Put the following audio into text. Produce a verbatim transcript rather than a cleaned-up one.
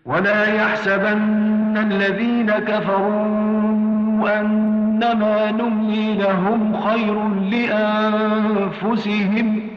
ولا يحسبن الذين كفروا أنما نملي لهم خير لأنفسهم